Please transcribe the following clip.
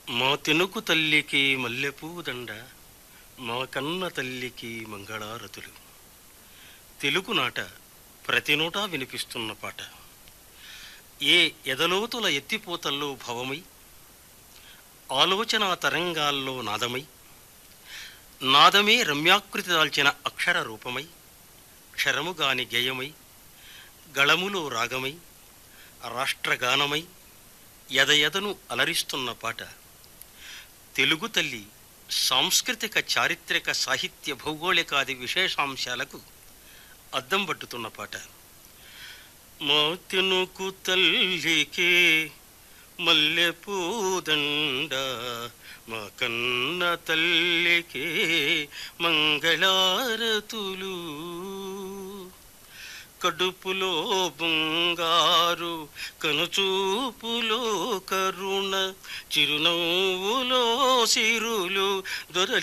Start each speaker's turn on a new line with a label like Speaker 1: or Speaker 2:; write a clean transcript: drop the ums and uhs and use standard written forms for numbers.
Speaker 1: మా తెనుకు తల్లికి మల్లెపూ దండ, మా కన్న తల్లికి మంగళారతులు. తెలుగునాట ప్రతి నోటా వినిపిస్తున్న పాట. ఏ ఎదలోతుల ఎత్తిపోతల్లో భవమై, ఆలోచనా తరంగాల్లో నాదమై, నాదమే రమ్యాకృతి దాల్చిన అక్షర రూపమై, క్షరముగాని గేయమై, గళములో రాగమై, రాష్ట్రగానమై, ఎదను అలరిస్తున్న పాట. తెలుగు తల్లి సాంస్కృతిక, చారిత్రక, సాహిత్య, భౌగోళికాది విశేషాంశాలకు అద్దం పట్టుతున్న పాట. మా తెనుకు తల్లికి మల్లెపూదండ, మా కన్న తల్లికి మంగళారతులు. కడుపులో బంగారు, కనుచూపులో కరుణ, చిరునవ్వులో సిరులు దొర